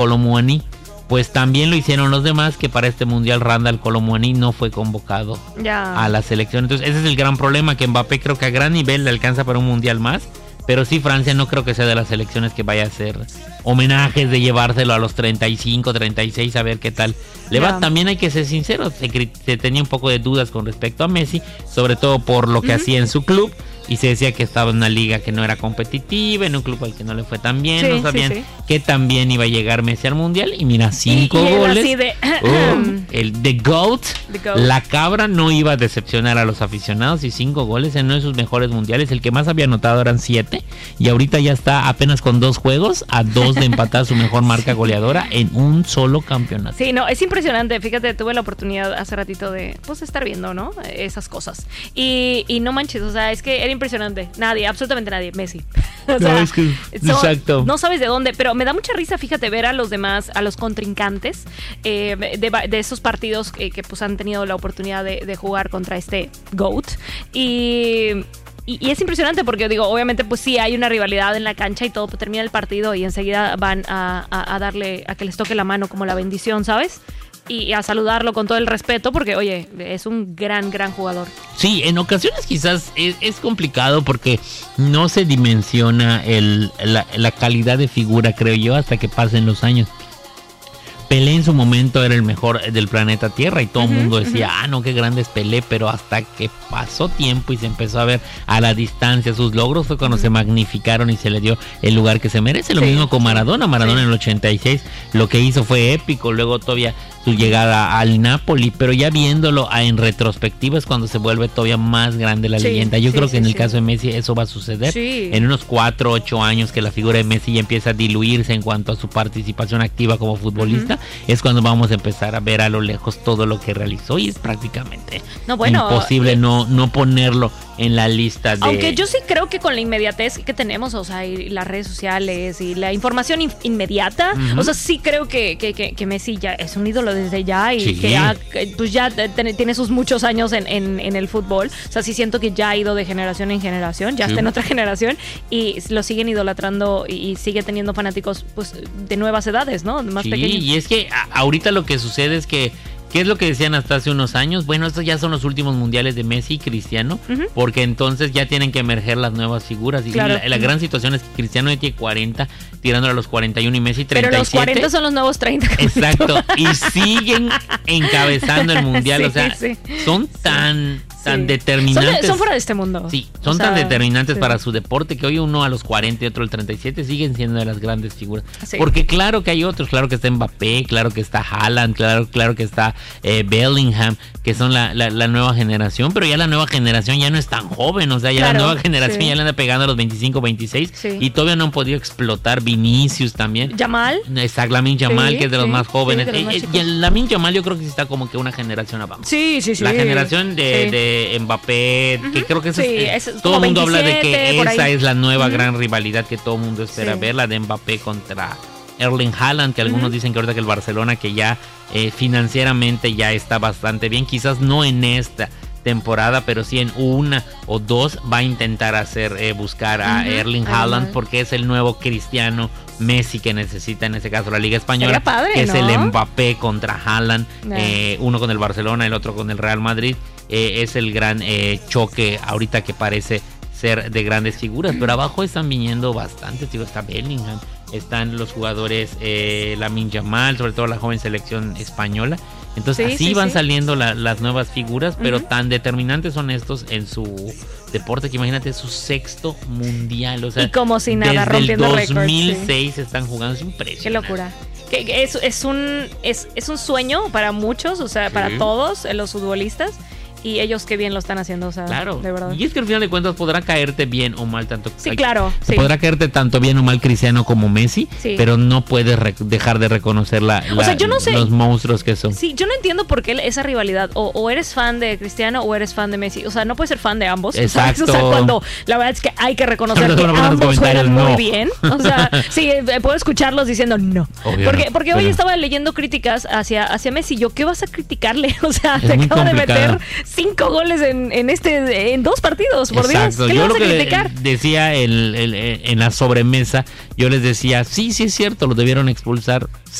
Kolo Muani, pues también lo hicieron los demás, que para este mundial Randal Kolo Muani no fue convocado a la selección. Entonces ese es el gran problema, que Mbappé creo que a gran nivel le alcanza para un mundial más, pero sí Francia no creo que sea de las selecciones que vaya a hacer homenajes de llevárselo a los 35, 36 a ver qué tal le va. También hay que ser sinceros, se tenía un poco de dudas con respecto a Messi, sobre todo por lo que hacía en su club, y se decía que estaba en una liga que no era competitiva, en un club al que no le fue tan bien, no sabían que también iba a llegar Messi al mundial, y mira, 5 goles, el The Goat, la cabra, no iba a decepcionar a los aficionados, y 5 goles en uno de sus mejores mundiales. El que más había anotado eran 7, y ahorita ya está apenas con 2 juegos a 2 de empatar su mejor marca goleadora en un solo campeonato. Sí, no, es impresionante. Fíjate, tuve la oportunidad hace ratito de estar viendo, ¿no? Esas cosas. Y no manches, o sea, es que era impresionante. Nadie, absolutamente nadie, Messi. O sea, no, es que, exacto. No sabes de dónde, pero me da mucha risa, fíjate, ver a los demás, a los contrincantes de esos partidos que pues han tenido la oportunidad de jugar contra este GOAT. Y es impresionante porque, digo, obviamente pues sí hay una rivalidad en la cancha y todo, pues termina el partido y enseguida van a darle, a que les toque la mano como la bendición, ¿sabes? Y a saludarlo con todo el respeto porque, oye, es un gran jugador. Sí, en ocasiones quizás es complicado porque no se dimensiona la calidad de figura, creo yo, hasta que pasen los años. Pelé en su momento era el mejor del planeta Tierra y todo el mundo decía, no, qué grande es Pelé, pero hasta que pasó tiempo y se empezó a ver a la distancia sus logros fue cuando se magnificaron y se le dio el lugar que se merece. Lo mismo con Maradona. En el 86 lo que hizo fue épico, luego todavía su llegada al Napoli, pero ya viéndolo en retrospectiva es cuando se vuelve todavía más grande la leyenda. Yo creo que en el caso de Messi eso va a suceder en unos 4 o 8 años, que la figura de Messi ya empieza a diluirse en cuanto a su participación activa como futbolista. Es cuando vamos a empezar a ver a lo lejos todo lo que realizó y es prácticamente imposible no ponerlo en la lista de... Aunque yo sí creo que con la inmediatez que tenemos, o sea, y las redes sociales y la información inmediata, o sea, sí creo que Messi ya es un ídolo desde ya y que ya tiene sus muchos años en el fútbol. O sea, sí siento que ya ha ido de generación en generación, ya está en otra generación y lo siguen idolatrando y sigue teniendo fanáticos pues de nuevas edades, ¿no? Más pequeños. Y es que ahorita lo que sucede es que ¿qué es lo que decían hasta hace unos años? Bueno, estos ya son los últimos mundiales de Messi y Cristiano, porque entonces ya tienen que emerger las nuevas figuras. Y la gran situación es que Cristiano ya tiene 40, tirándole a los 41 y Messi 37. Pero los 40 son los nuevos 30. Exacto, y siguen encabezando el mundial. O sea, son tan determinantes. Son fuera de este mundo. Sí, son tan determinantes para su deporte que hoy uno a los 40 y otro al 37 siguen siendo de las grandes figuras. Porque claro que hay otros, claro que está Mbappé, claro que está Haaland, claro que está Bellingham, que son la nueva generación, pero ya la nueva generación ya no es tan joven, o sea, ya la nueva generación ya le anda pegando a los 25, 26 y todavía no han podido explotar. Vinicius también. Yamal. Exacto, Lamine Yamal, que es de los más jóvenes. Y el Lamine Yamal yo creo que sí está como que una generación abajo. Sí. La generación de Mbappé, que creo que eso todo el mundo habla de que esa es la nueva gran rivalidad que todo el mundo espera ver, la de Mbappé contra Erling Haaland, que algunos dicen que ahorita que el Barcelona, que ya financieramente ya está bastante bien, quizás no en esta temporada, pero sí en 1 o 2 va a intentar buscar a Erling Haaland, porque es el nuevo Cristiano Messi que necesita en este caso la Liga Española, que es el Mbappé contra Haaland, uno con el Barcelona, el otro con el Real Madrid. Es el gran choque ahorita que parece ser de grandes figuras, pero abajo están viniendo bastantes, está Bellingham, están los jugadores Lamine Yamal, sobre todo la joven selección española. Entonces así van saliendo las nuevas figuras, pero tan determinantes son estos en su deporte que imagínate, su 6º mundial, o sea, y como si nada, rompiendo récords. Desde el 2006 están jugando, es impresionante. Qué locura. Que es un sueño para muchos, o sea, para todos los futbolistas. Y ellos qué bien lo están haciendo, o sea, de verdad. Y es que al final de cuentas podrá caerte bien o mal tanto. Podrá caerte tanto bien o mal Cristiano como Messi, pero no puedes dejar de reconocer yo no sé, los monstruos que son. Sí, yo no entiendo por qué esa rivalidad. O eres fan de Cristiano o eres fan de Messi. O sea, no puedes ser fan de ambos. Exacto. O sea, cuando la verdad es que hay que reconocer que ambos juegan muy bien. O sea, sí, puedo escucharlos diciendo no. Porque hoy estaba leyendo críticas hacia Messi. ¿Qué vas a criticarle? O sea, te acabo de meter 5 goles en 2 partidos, por Exacto. Dios. Yo lo que decía en la sobremesa, yo les decía, sí es cierto, lo debieron expulsar.